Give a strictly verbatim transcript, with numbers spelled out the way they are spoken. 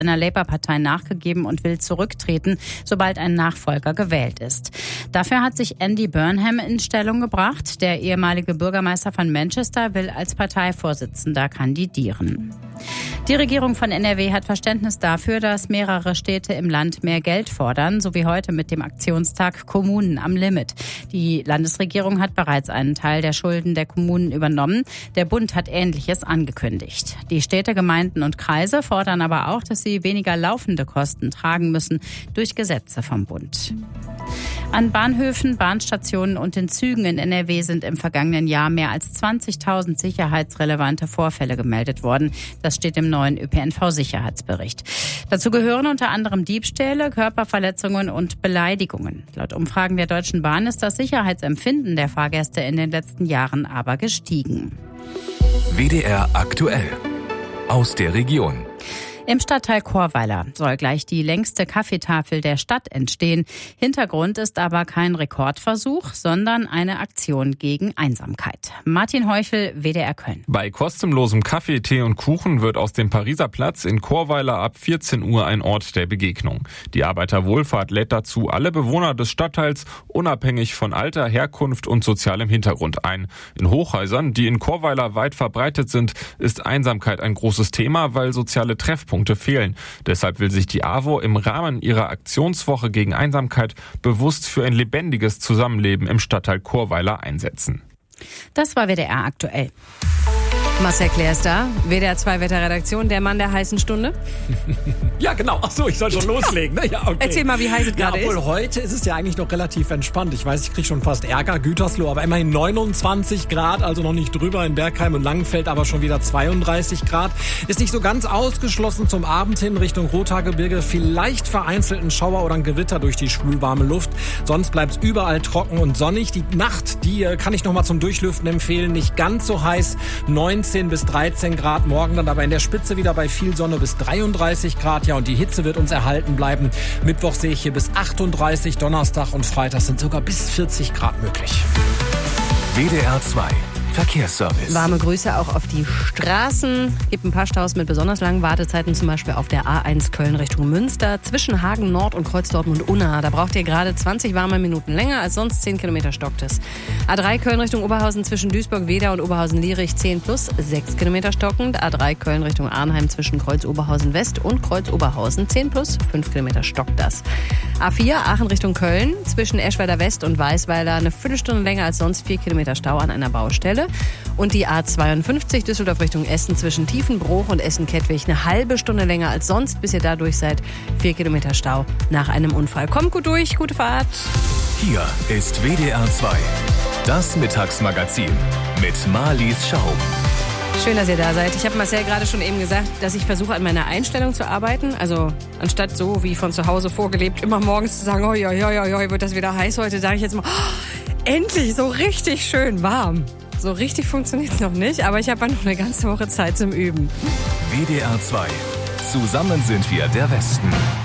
in der Labour-Partei nachgegeben und will zurücktreten, sobald ein Nachfolger gewählt ist. Dafür hat sich Andy Burnham in Stellung gebracht. Der ehemalige Bürgermeister von Manchester will als Parteivorsitzender kandidieren. Die Regierung von N R W hat Verständnis dafür, dass mehrere Städte im Land mehr Geld fordern, so wie heute mit dem Aktionstag Kommunen am Limit. Die Landesregierung hat bereits einen Teil der Schulden der Kommunen übernommen. Der Bund hat Ähnliches angekündigt. Die Städte, Gemeinden und Kreise fordern aber auch, dass sie weniger laufende Kosten tragen müssen durch Gesetze vom Bund. An Bahnhöfen, Bahnstationen und in Zügen in N R W sind im vergangenen Jahr mehr als zwanzigtausend sicherheitsrelevante Vorfälle gemeldet worden. Das steht im neuen Ö P N V-Sicherheitsbericht. Dazu gehören unter anderem Diebstähle, Körperverletzungen und Beleidigungen. Laut Umfragen der Deutschen Bahn ist das Sicherheitsempfinden der Fahrgäste in den letzten Jahren aber gestiegen. W D R aktuell aus der Region. Im Stadtteil Chorweiler soll gleich die längste Kaffeetafel der Stadt entstehen. Hintergrund ist aber kein Rekordversuch, sondern eine Aktion gegen Einsamkeit. Martin Heuchel, W D R Köln. Bei kostenlosem Kaffee, Tee und Kuchen wird aus dem Pariser Platz in Chorweiler ab vierzehn Uhr ein Ort der Begegnung. Die Arbeiterwohlfahrt lädt dazu alle Bewohner des Stadtteils unabhängig von Alter, Herkunft und sozialem Hintergrund ein. In Hochhäusern, die in Chorweiler weit verbreitet sind, ist Einsamkeit ein großes Thema, weil soziale Treffpunkte fehlen. Deshalb will sich die A W O im Rahmen ihrer Aktionswoche gegen Einsamkeit bewusst für ein lebendiges Zusammenleben im Stadtteil Chorweiler einsetzen. Das war W D R aktuell. Marcel Claire ist da, W D R zwei Wetterredaktion, der Mann der heißen Stunde. Ja, genau. Ach so, ich soll schon loslegen. Ne? Ja, okay. Erzähl mal, wie heiß es gerade ja, obwohl, ist. Heute ist es ja eigentlich noch relativ entspannt. Ich weiß, ich kriege schon fast Ärger, Gütersloh, aber immerhin neunundzwanzig Grad, also noch nicht drüber. In Bergheim und Langenfeld aber schon wieder zweiunddreißig Grad. Ist nicht so ganz ausgeschlossen zum Abend hin Richtung Rothaargebirge. Vielleicht vereinzelt ein Schauer oder ein Gewitter durch die schwülwarme Luft. Sonst bleibt es überall trocken und sonnig. Die Nacht, die kann ich noch mal zum Durchlüften empfehlen. Nicht ganz so heiß, neunzehn bis dreizehn Grad, morgen dann aber in der Spitze wieder bei viel Sonne bis dreiunddreißig Grad. Ja, und die Hitze wird uns erhalten bleiben. Mittwoch sehe ich hier bis achtunddreißig, Donnerstag und Freitag sind sogar bis vierzig Grad möglich. W D R zwei Verkehrsservice. Warme Grüße auch auf die Straßen. Gibt ein paar Staus mit besonders langen Wartezeiten, zum Beispiel auf der A eins Köln Richtung Münster, zwischen Hagen Nord und Kreuz Dortmund-Unna. Da braucht ihr gerade zwanzig warme Minuten länger als sonst, zehn Kilometer stockt es. A drei Köln Richtung Oberhausen zwischen Duisburg-Wedau und Oberhausen-Lierich zehn plus, sechs Kilometer stockend. A drei Köln Richtung Arnheim zwischen Kreuz-Oberhausen-West und Kreuz-Oberhausen zehn plus, fünf Kilometer stockt das. A vier Aachen Richtung Köln zwischen Eschweiler West und Weißweiler eine Viertelstunde länger als sonst, vier Kilometer Stau an einer Baustelle. Und die A zweiundfünfzig Düsseldorf Richtung Essen zwischen Tiefenbruch und Essen-Kettwig eine halbe Stunde länger als sonst, bis ihr da durch seid. Vier Kilometer Stau nach einem Unfall. Kommt gut durch, gute Fahrt. Hier ist W D R zwei, das Mittagsmagazin mit Marlies Schaub. Schön, dass ihr da seid. Ich habe Marcel gerade schon eben gesagt, dass ich versuche, an meiner Einstellung zu arbeiten. Also anstatt so wie von zu Hause vorgelebt, immer morgens zu sagen, hoi, hoi, hoi, hoi, wird das wieder heiß heute, sage ich jetzt mal, oh, endlich so richtig schön warm. So richtig funktioniert es noch nicht, aber ich habe noch eine ganze Woche Zeit zum Üben. W D R zwei. Zusammen sind wir der Westen.